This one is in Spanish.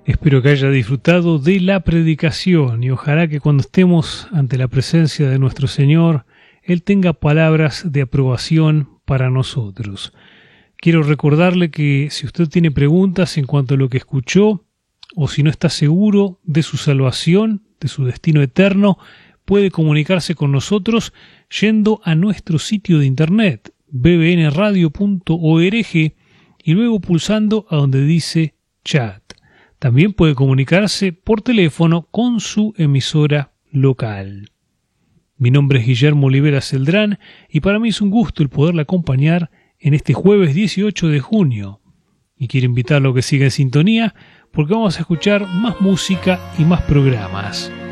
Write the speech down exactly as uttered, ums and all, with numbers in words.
Espero que haya disfrutado de la predicación y ojalá que cuando estemos ante la presencia de nuestro Señor, Él tenga palabras de aprobación para nosotros. Quiero recordarle que si usted tiene preguntas en cuanto a lo que escuchó, o si no está seguro de su salvación, de su destino eterno, puede comunicarse con nosotros yendo a nuestro sitio de internet, b b n radio punto org, y luego pulsando a donde dice chat. También puede comunicarse por teléfono con su emisora local. Mi nombre es Guillermo Olivera Celdrán y para mí es un gusto el poderle acompañar en este jueves dieciocho de junio. Y quiero invitarlo a que siga en sintonía porque vamos a escuchar más música y más programas.